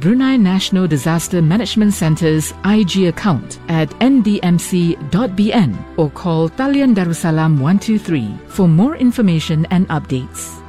Brunei National Disaster Management Centre's IG account at ndmc.bn or call Talian Darussalam 123 for more information and updates.